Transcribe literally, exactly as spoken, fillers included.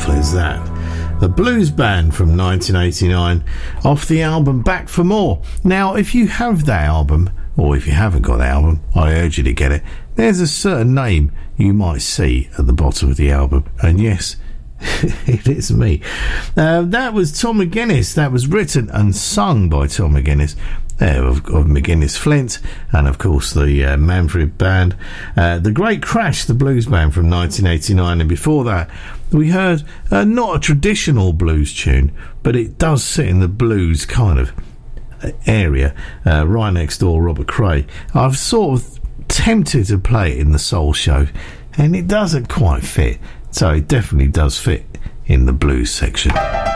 title is that. The Blues Band from nineteen eighty-nine, off the album Back for More. Now, if you have that album, or if you haven't got the album, I urge you to get it. There's a certain name you might see at the bottom of the album, and yes, it is me. Uh, that was Tom McGuinness. That was written and sung by Tom McGuinness, uh, of, of McGuinness Flint, and of course the uh, Manfred Band. Uh, the Great Crash, the Blues Band from nineteen eighty-nine, and before that we heard uh, not a traditional blues tune, but it does sit in the blues kind of area, uh, right next door, Robert Cray. I've sort of tempted to play it in the Soul Show, and it doesn't quite fit, so it definitely does fit in the blues section.